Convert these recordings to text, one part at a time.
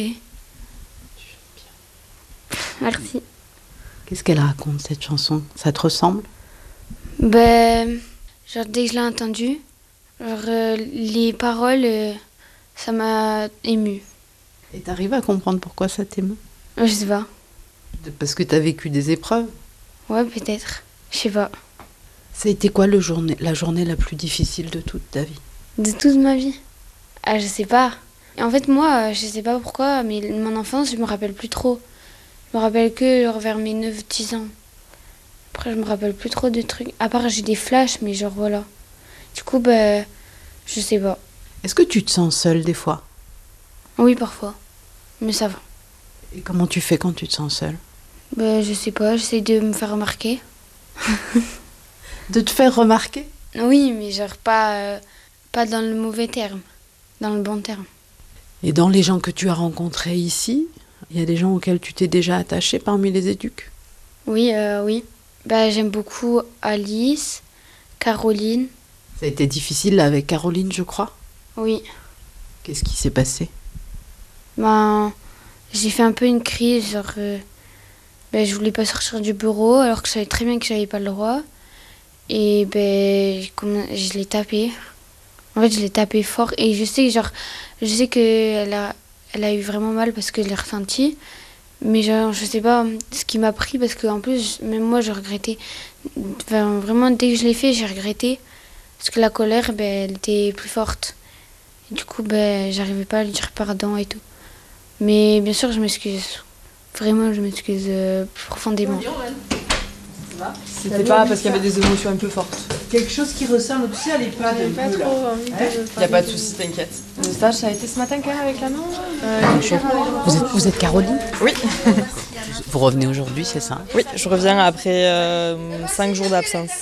Merci. Qu'est-ce qu'elle raconte, cette chanson? Ça te ressemble? Genre dès que je l'ai entendue, les paroles, ça m'a émue. Et t'arrives à comprendre pourquoi ça t'émeut? Je sais pas. Parce que t'as vécu des épreuves? Ouais, peut-être. Je sais pas. Ça a été quoi la journée la plus difficile de toute ta vie? De toute ma vie? Ah, je sais pas. Et en fait, moi, je sais pas pourquoi, mais mon enfance, je me rappelle plus trop. Je me rappelle que genre, vers mes 9-10 ans. Après, je me rappelle plus trop de trucs. À part, j'ai des flashs, mais genre voilà. Du coup, je sais pas. Est-ce que tu te sens seule des fois? Oui, parfois. Mais ça va. Et comment tu fais quand tu te sens seule? Je sais pas, j'essaie de me faire remarquer. De te faire remarquer? Oui, mais genre pas dans le mauvais terme, dans le bon terme. Et dans les gens que tu as rencontrés ici, il y a des gens auxquels tu t'es déjà attachée parmi les éduques? Oui, oui. J'aime beaucoup Alice, Caroline. Ça a été difficile là, avec Caroline, je crois. Oui. Qu'est-ce qui s'est passé? J'ai fait un peu une crise, genre... je voulais pas sortir du bureau, alors que je savais très bien que j'avais pas le droit. Et je l'ai tapé. En fait, je l'ai tapé fort. Et je sais qu'elle a eu vraiment mal parce que je l'ai ressenti. Mais genre, je sais pas ce qui m'a pris parce qu'en plus, même moi, je regrettais. Enfin, vraiment, dès que je l'ai fait, j'ai regretté. Parce que la colère, elle était plus forte. Et du coup, j'arrivais pas à lui dire pardon et tout. Mais bien sûr, je m'excuse. Vraiment, je m'excuse profondément. C'était pas parce qu'il y avait des émotions un peu fortes. Quelque chose qui ressemble, tu sais, à l'EHPAD. Pas trop envie de... Y a pas de soucis, t'inquiète. Le stage, ça a été ce matin quand même avec l'annonce. Vous êtes Caroline? Oui. Vous revenez aujourd'hui, c'est ça? Oui, je reviens après 5 jours d'absence.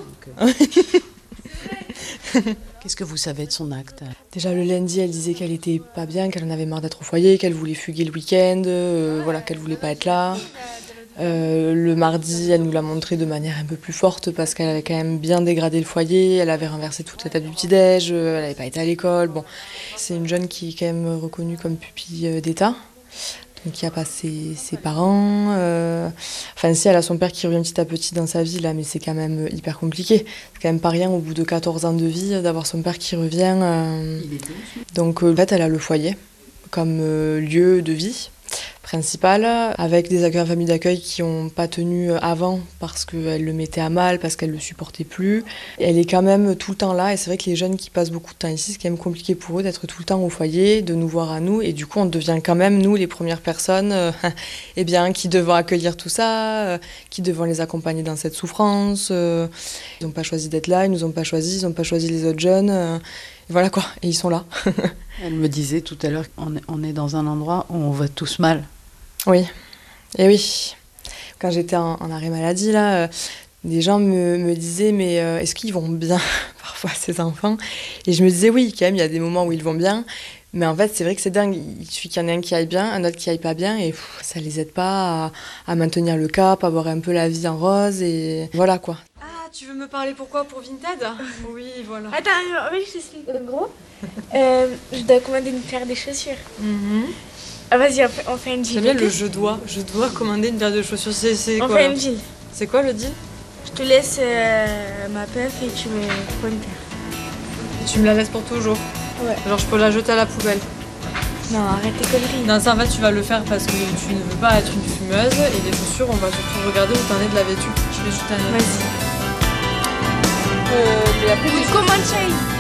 Qu'est-ce que vous savez de son acte? Déjà le lundi, elle disait qu'elle était pas bien, qu'elle en avait marre d'être au foyer, qu'elle voulait fuguer le week-end, qu'elle voulait pas être là. Le mardi, elle nous l'a montré de manière un peu plus forte parce qu'elle avait quand même bien dégradé le foyer, elle avait renversé toute la table du petit-déj, elle n'avait pas été à l'école. Bon, c'est une jeune qui est quand même reconnue comme pupille d'État, donc qui a pas ses parents. Si, elle a son père qui revient petit à petit dans sa vie, là, mais c'est quand même hyper compliqué. C'est quand même pas rien au bout de 14 ans de vie d'avoir son père qui revient. Donc en fait, elle a le foyer comme lieu de vie principal, avec des accueils en famille d'accueil qui n'ont pas tenu avant parce qu'elle le mettait à mal, parce qu'elle ne le supportait plus. Elle est quand même tout le temps là, et c'est vrai que les jeunes qui passent beaucoup de temps ici, c'est quand même compliqué pour eux d'être tout le temps au foyer, de nous voir à nous, et du coup on devient quand même, nous, les premières personnes qui devons accueillir tout ça, qui devons les accompagner dans cette souffrance. Ils n'ont pas choisi d'être là, ils nous ont pas choisi, ils n'ont pas choisi les autres jeunes. Voilà quoi, et ils sont là. Elle me disait tout à l'heure qu'on est dans un endroit où on va tous mal. Oui, et oui. Quand j'étais en arrêt maladie, là, des gens me disaient « mais est-ce qu'ils vont bien ?» parfois, ces enfants. Et je me disais « oui, quand même, il y a des moments où ils vont bien. » Mais en fait, c'est vrai que c'est dingue. Il suffit qu'il y en ait un qui aille bien, un autre qui aille pas bien, et ça les aide pas à maintenir le cap, à avoir un peu la vie en rose, et voilà quoi. Ah, tu veux me parler pourquoi? Pour Vinted? Oui, voilà. Attends, oui, je t'explique. En gros, je dois commander une paire de chaussures. Ah, vas-y, on fait un deal. J'aime bien le je dois commander une paire de chaussures. C'est quoi? On fait un deal. C'est quoi le deal? Je te laisse ma paire et tu me prends une paire. Et tu me la laisses pour toujours? Ouais. Genre je peux la jeter à la poubelle? Non, arrête tes conneries. Non, ça en fait tu vas le faire parce que tu ne veux pas être une fumeuse, et les chaussures, on va surtout regarder où t'en es de la vêtue. Je vais jeter un œil. Vas-y. Mais après, Comment ça?